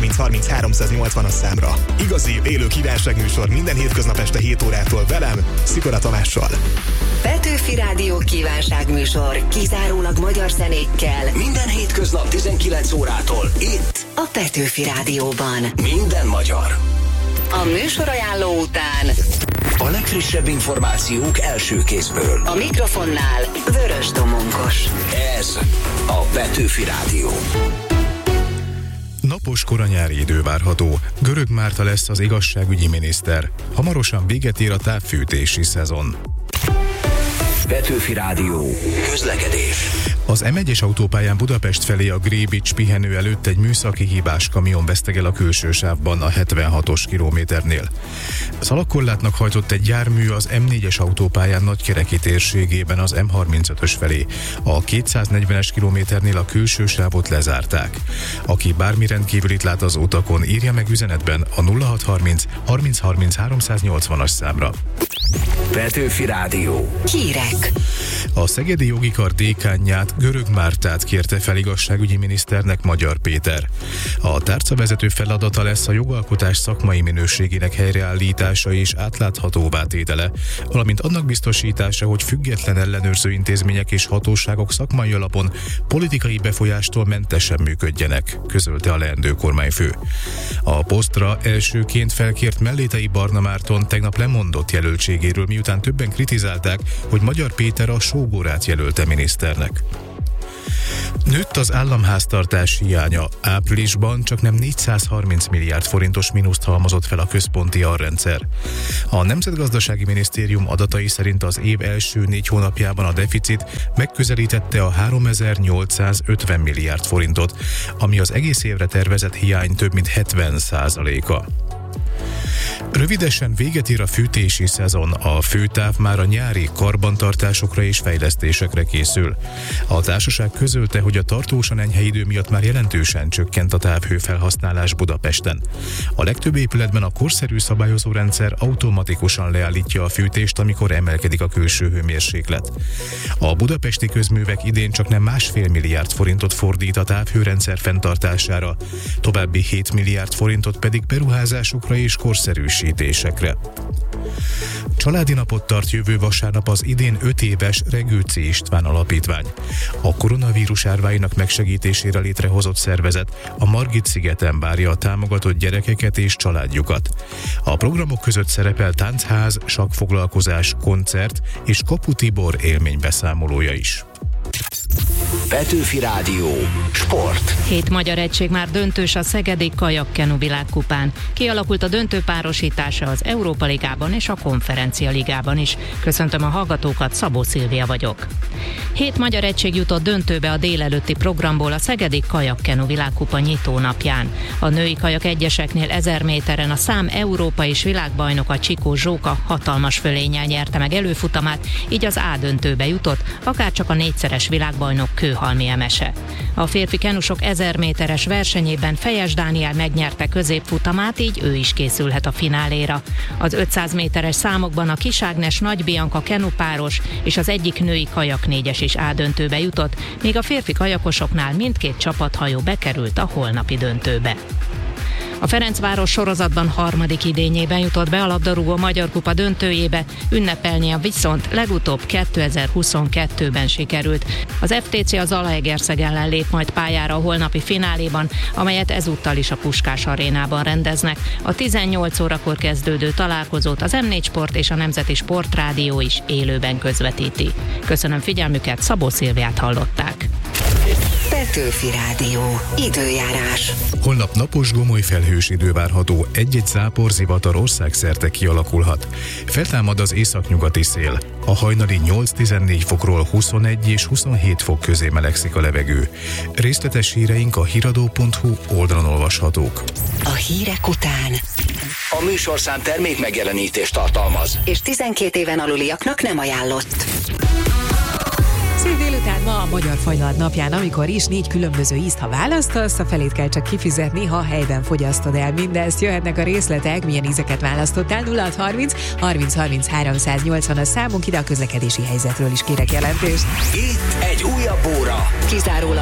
30 30 380-as számra. Igazi, élő kívánságműsor minden hétköznap este 7 órától velem, Szikora Tamással. Petőfi Rádió kívánságműsor kizárólag magyar zenékkel. Minden hétköznap 19 órától itt a Petőfi Rádióban. Minden magyar. A műsorajánló után a legfrissebb információk első kézből. A mikrofonnál Vörös Domonkos. Ez a Petőfi Rádió. Napos koranyári idő várható. Görög Márta lesz az igazságügyi miniszter. Hamarosan véget ér a távfűtési szezon. Petőfi Rádió. Közlekedés. Az M1-es autópályán Budapest felé a Grébics pihenő előtt egy műszaki hibás kamion vesztegel a külső sávban a 76-os kilométernél. Szalagkorlátnak hajtott egy jármű az M4-es autópályán Nagykereki térségében az M35-ös felé. A 240-es kilométernél a külső sávot lezárták. Aki bármi rendkívülit lát az utakon, írja meg üzenetben a 0630 30 30 380-as számra. Petőfi Rádió. Hírek. A Szegedi Jogi Kar dékánját, Görög Mártát kérte fel igazságügyi miniszternek Magyar Péter. A tárcavezető feladata lesz a jogalkotás szakmai minőségének helyreállítása és átláthatóvá tétele, valamint annak biztosítása, hogy független ellenőrző intézmények és hatóságok szakmai alapon politikai befolyástól mentesen működjenek, közölte a leendő kormányfő. A posztra elsőként felkért Mellétei Barna Márton tegnap lemondott jelöltségéről, miután többen kritizálták, hogy Magyar Péter a sógorát jelölte miniszternek. Nőtt az államháztartás hiánya. Áprilisban csaknem 430 milliárd forintos mínuszt halmozott fel a központi alrendszer. A Nemzetgazdasági Minisztérium adatai szerint az év első 4 hónapjában a deficit megközelítette a 3850 milliárd forintot, ami az egész évre tervezett hiány több mint 70%-a. Rövidesen véget ér a fűtési szezon, a főtáv már a nyári karbantartásokra és fejlesztésekre készül. A társaság közölte, hogy a tartósan enyhe idő miatt már jelentősen csökkent a távhőfelhasználás Budapesten. A legtöbb épületben a korszerű szabályozórendszer automatikusan leállítja a fűtést, amikor emelkedik a külső hőmérséklet. A budapesti közművek idén csaknem 1,5 milliárd forintot fordít a távhőrendszer fenntartására, további 7 milliárd forintot pedig beruházásokra és korszerűsítésekre. Családi napot tart jövő vasárnap az idén 5 éves Regőci István Alapítvány. A koronavírus árváinak megsegítésére létrehozott szervezet a Margit-szigeten várja a támogatott gyerekeket és családjukat. A programok között szerepel táncház, sakkfoglalkozás, koncert és Kapu Tibor élménybeszámolója is. Petőfi Rádió. Sport. 7 magyar egység már döntős a szegedi kajakkenu világkupán. Kialakult a döntő párosítása az Európa Ligában és a Konferencia Ligában is. Köszöntöm a hallgatókat, Szabó Szilvia vagyok. 7 magyar egység jutott döntőbe a délelőtti programból a szegedi kajakkenu világkupa nyitónapján. A női kajak egyeseknél 1000 méteren a szám Európa és világbajnoka Csikó Zsóka hatalmas fölénnyel nyerte meg előfutamát, így az A döntőbe jutott, akárcsak a 4-szeres világbajnok Kőhalmi Emese. A férfi kenusok 1000 méteres versenyében Fejes Dániel megnyerte középfutamát, így ő is készülhet a fináléra. Az 500 méteres számokban a Kis Ágnes Nagy Bianca kenupáros és az egyik női kajak 4-es is A döntőbe jutott, míg a férfi kajakosoknál mindkét csapathajó bekerült a holnapi döntőbe. A Ferencváros sorozatban 3. idényében jutott be a labdarúgó Magyar Kupa döntőjébe, ünnepelnie viszont legutóbb 2022-ben sikerült. Az FTC a Zalaegerszeg ellen lép majd pályára a holnapi fináléban, amelyet ezúttal is a Puskás arénában rendeznek. A 18 órakor kezdődő találkozót az M4 Sport és a Nemzeti Sportrádió is élőben közvetíti. Köszönöm figyelmüket, Szabó Szilviát hallották. Petőfi Rádió. Időjárás. Holnap napos, gomoly felhős idő várható, egy-egy zápor, zivatar országszerte kialakulhat. Feltámad az északnyugati szél. A hajnali 8-14 fokról 21 és 27 fok közé melegszik a levegő. Részletes híreink a hiradó.hu oldalon olvashatók. A hírek után A műsorszám termék megjelenítést tartalmaz. és 12 éven aluliaknak nem ajánlott. Szép délután ma a Magyar Fagylalt napján, amikor is 4 különböző ízt, ha választasz, a felét kell csak kifizetni, ha helyben fogyasztod el mindezt. Jöhetnek a részletek, milyen ízeket választottál. 0630 30 30 380 a számunk, ide a közlekedési helyzetről is kérek jelentést. Itt egy újabb óra. Kizárólag